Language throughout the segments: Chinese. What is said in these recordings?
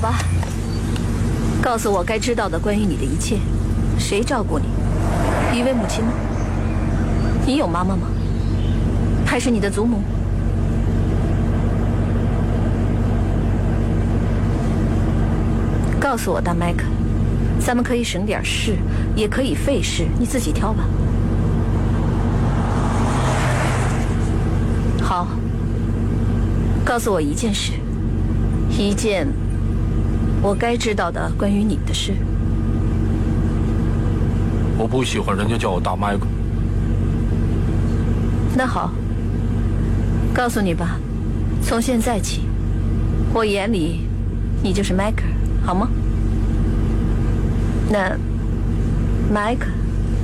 吧，告诉我该知道的关于你的一切。谁照顾你？一位母亲吗？你有妈妈吗？还是你的祖母？告诉我，大麦克，咱们可以省点事，也可以费事，你自己挑吧。好，告诉我一件事，一件我该知道的关于你的事。 我不喜欢人家叫我大麦克。 那好，告诉你吧，从现在起，我眼里你就是迈克尔，好吗？那迈克，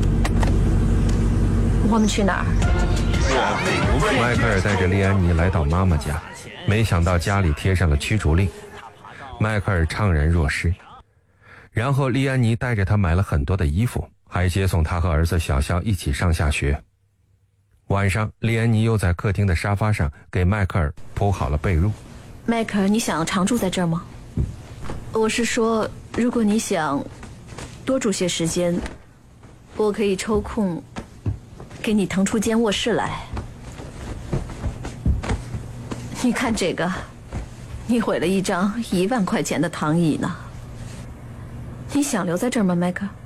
我们去哪儿？ 迈克尔带着莉安妮来到妈妈家，没想到家里贴上了驱逐令。迈克尔怅然若失。然后莉安妮带着他买了很多的衣服，还接送他和儿子小肖一起上下学。晚上，莉安妮又在客厅的沙发上给迈克尔铺好了被褥。 迈克尔，你想常住在这儿吗？我是说，如果你想多住些时间，我可以抽空给你腾出间卧室来。你看这个，你毁了一张1万块钱的躺椅呢。你想留在这儿吗，迈克尔？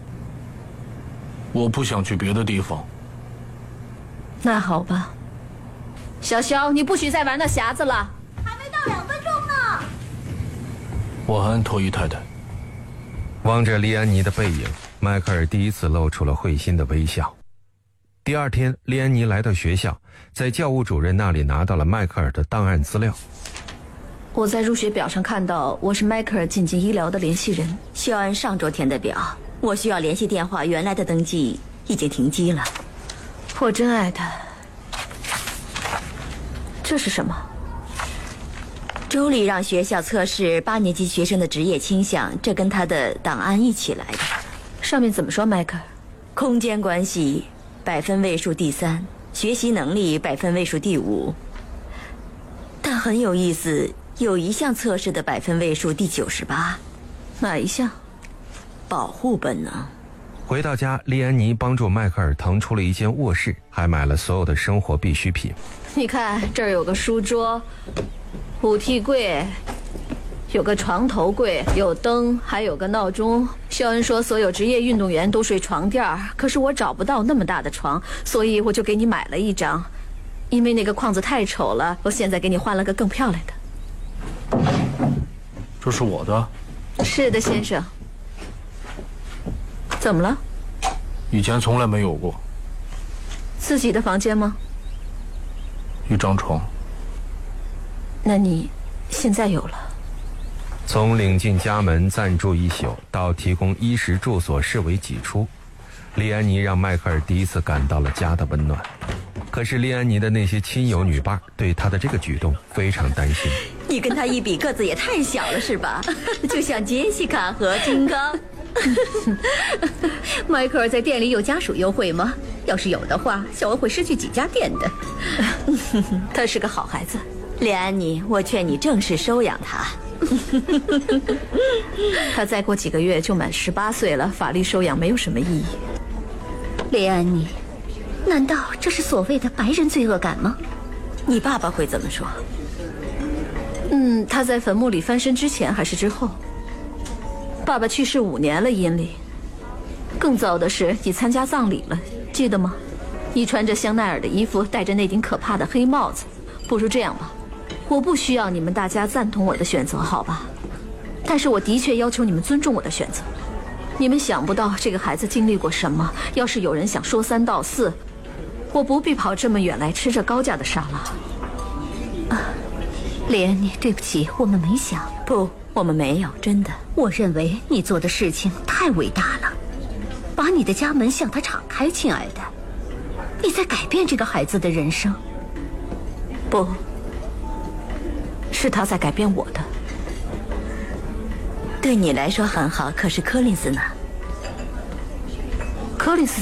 我不想去别的地方。 那好吧，小肖，你不许再玩那匣子了。 还没到2分钟呢。 晚安，托伊太太。 望着莉安妮的背影，迈克尔第一次露出了会心的微笑。第二天，莉安妮来到学校，在教务主任那里拿到了迈克尔的档案资料。 我在入学表上看到我是迈克尔紧急医疗的联系人， 需要按上周填的表。我需要联系电话，原来的登记已经停机了。 我真爱他。这是什么？ 周里让学校测试8年级学生的职业倾向，这跟他的档案一起来的。 上面怎么说，迈克尔？ 空间关系百分位数第3，学习能力百分位数第5。但很有意思，有一项测试的百分位数第98。 哪一项？ 保护本能。 回到家，莉安妮帮助迈克尔腾出了一间卧室，还买了所有的生活必需品。 你看，这儿有个书桌，5屉柜，有个床头柜，有灯，还有个闹钟。肖恩说所有职业运动员都睡床垫儿，可是我找不到那么大的床，所以我就给你买了一张。因为那个框子太丑了，我现在给你换了个更漂亮的。 这是我的。 是的，先生。怎么了？ 以前从来没有过。 自己的房间吗？ 一张床。 那你现在有了。 从领进家门暂住一宿到提供衣食住所视为己出，莉安妮让迈克尔第一次感到了家的温暖。可是莉安妮的那些亲友女伴对她的这个举动非常担心。 你跟他一比，个子也太小了是吧？就像杰西卡和金刚。 迈克尔在店里有家属优惠吗？要是有的话，小恩会失去几家店的。 他是个好孩子。 莉安妮，我劝你正式收养他。 他再过几个月就满18岁了，法律收养没有什么意义。 莉安妮，难道这是所谓的白人罪恶感吗？ 你爸爸会怎么说？ 他在坟墓里翻身之前还是之后？爸爸去世5年了，阴历。更糟的是，你参加葬礼了，记得吗？你穿着香奈儿的衣服，戴着那顶可怕的黑帽子。不如这样吧，我不需要你们大家赞同我的选择，好吧？但是我的确要求你们尊重我的选择。你们想不到这个孩子经历过什么。要是有人想说3道4，我不必跑这么远来吃着高价的沙拉。 莉安妮，对不起，我们没想。 不，我们没有，真的。 我认为你做的事情太伟大了，把你的家门向他敞开，亲爱的，你在改变这个孩子的人生。 不，是他在改变我的。 对你来说很好，可是柯林斯呢？ 柯林斯